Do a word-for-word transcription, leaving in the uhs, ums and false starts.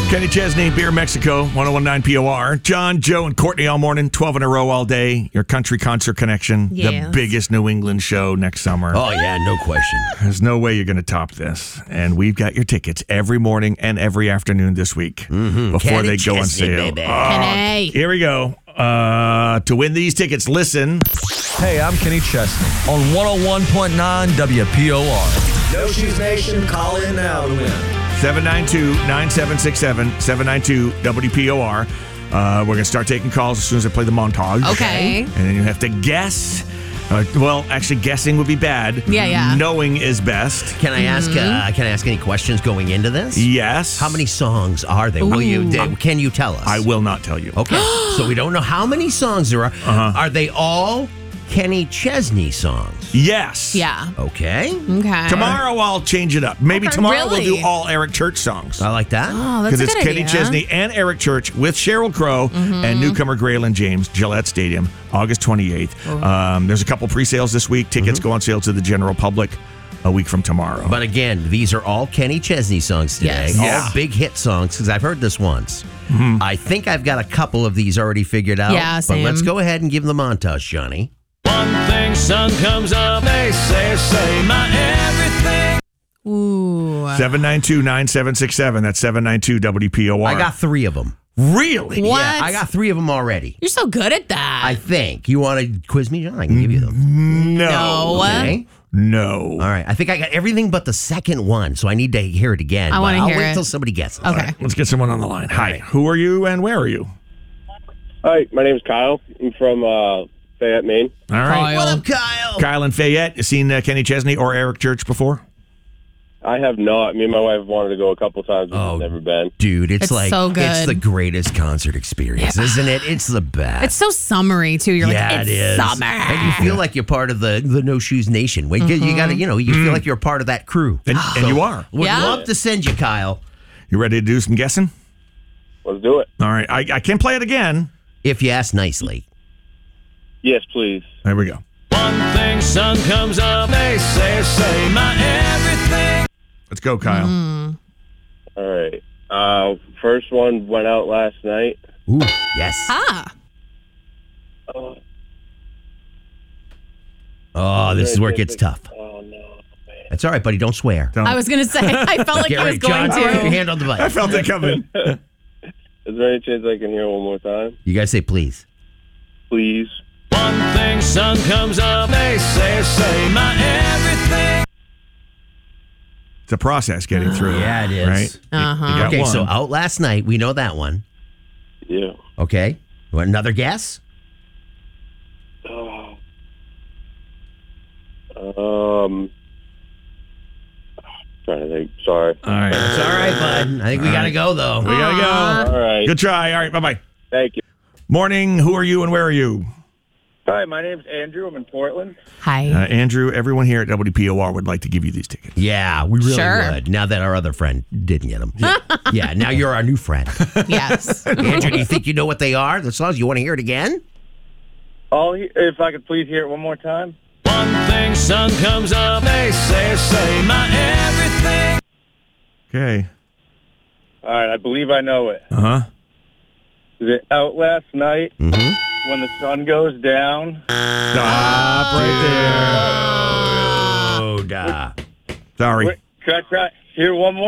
Kenny Chesney, Beer Mexico, one oh one point nine P O R. John, Joe, and Courtney all morning, twelve in a row all day. Your country concert connection, Yes. the biggest New England show next summer. Oh, yeah, no question. There's no way you're going to top this. And we've got your tickets every morning and every afternoon this week Mm-hmm. before Kenny they go on Chesney, sale. baby. Oh, Kenny. here we go. Uh, to win these tickets, listen. Hey, I'm Kenny Chesney on one oh one point nine W P O R. No Shoes Nation, call in now to win. seven nine two, nine seven six seven, seven nine two W P O R. Uh, we're going to start taking calls as soon as I play the montage. Okay. And then you have to guess. Uh, well, actually, guessing would be bad. Yeah, yeah. Knowing is best. Can I ask? Uh, can I ask any questions going into this? Yes. How many songs are there? Will you? Ooh. Can you tell us? I will not tell you. Okay, so we don't know how many songs there are. Uh-huh. Are they all Kenny Chesney songs? Yes. Yeah. Okay, Okay. Tomorrow I'll change it up. Maybe Okay, tomorrow really? we'll do all Eric Church songs. I like that. Oh, that's Because a it's good Kenny idea. Chesney and Eric Church with Sheryl Crow and newcomer Graylin James, Gillette Stadium, August twenty-eighth. Um, there's a couple pre-sales this week. Tickets go on sale to the general public a week from tomorrow. But again, these are all Kenny Chesney songs today. Yes. All Yeah. big hit songs, because I've heard this once. I think I've got a couple of these already figured out. Yeah, But same. let's go ahead and give them the montage, Johnny. One thing, sun comes up, they say, say my everything. Ooh. seven nine two, nine seven six seven. That's seven nine two W P O R. I got three of them. Really? What? Yeah, I got three of them already. You're so good at that. I think. You want to quiz me, John? I can give you them. No. No. Okay. No. All right. I think I got everything but the second one, so I need to hear it again. I but wanna I'll hear wait it. till somebody guesses. Okay. Let's get someone on the line. Hi. Who are you and where are you? Hi, my name's Kyle. I'm from uh, Fayette, Maine. All right. Kyle. What up, Kyle? Kyle and Fayette, you seen uh, Kenny Chesney or Eric Church before? I have not. Me and my wife wanted to go a couple times, but Oh. we've never been. Dude, it's, It's like so good. it's the greatest concert experience, isn't it? It's the best. It's so summery too. You're yeah, like, it's it is. summer. And you feel like you're part of the, the No Shoes Nation. Wait, You got to, you know, you feel like you're a part of that crew. And, and you are. Would Yeah. love to send you, Kyle, You ready to do some guessing? Let's do it. All right. I, I can play it again. if you ask nicely. Yes, please. There we go. One thing, sun comes up, they say, say my everything. Let's go, Kyle. Mm-hmm. All right. Uh, first one went out last night. Ooh, yes. Ah. Oh, Oh, this is where it gets tough. oh no, man. That's all right, buddy. Don't swear. Don't. I was going to say, I felt like Get I was ready, going John. Keep your to. hand on the I button. felt it coming. Is there any chance I can hear one more time? You guys say please. Please. One thing, sun comes up, they say, say my everything. It's a process getting through. Yeah, it is. Right? Uh-huh. You got Okay, one. so out last night. We know that one. Yeah. Okay. Want another guess? Oh. Um. Trying to think. Sorry. All right. It's all right, bud. I think we got to go, though. We gotta go. All right. Good try. All right. Bye bye. Thank you. Morning. Who are you and where are you? Hi, my name's Andrew. I'm in Portland. Hi. Uh, Andrew, everyone here at W P O R would like to give you these tickets. Yeah, we really Sure. would. Now that our other friend didn't get them. Yeah. yeah, now you're our new friend. Yes. Andrew, do you think you know what they are? The songs, you want to hear it again? All he- if I could please hear it one more time. One thing, sun comes up, they say, say my everything. Okay. All right, I believe I know it. Uh huh. Is it out last night Mm-hmm. when the sun goes down? Stop right Oh, duh. there. Sorry. Wait, can I try? Hear one more?